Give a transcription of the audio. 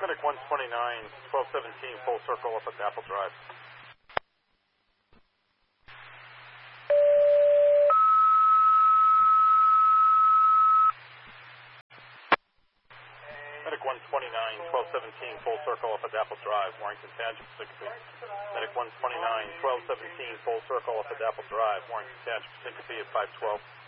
Medic 129, 1217, full circle up at Apple Drive. Medic 129, 1217, full circle up at Apple Drive, Warrington Tangent, syncope. Medic 129, 1217, full circle up at Apple Drive, Warrington Tangent, syncope at 512.